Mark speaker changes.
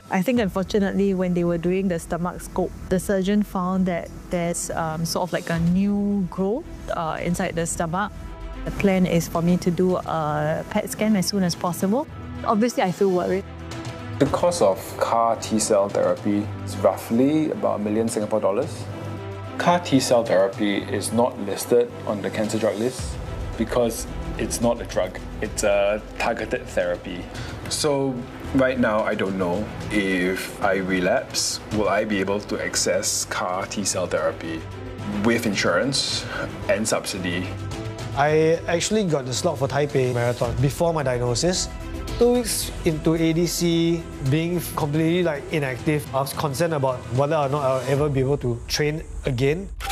Speaker 1: I think unfortunately when they were doing the stomach scope, the surgeon found that there's sort of like a new growth inside the stomach. The plan is for me to do a PET scan as soon as possible. Obviously, I feel worried.
Speaker 2: The cost of CAR T-cell therapy is roughly about $1 million Singapore dollars. CAR T-cell therapy is not listed on the cancer drug list because it's not a drug, it's a targeted therapy. So right now I don't know if I relapse, will I be able to access CAR T-cell therapy with insurance and subsidy?
Speaker 3: I actually got the slot for Taipei Marathon before my diagnosis. 2 weeks into ADC, being completely inactive, I was concerned about whether or not I'll ever be able to train again.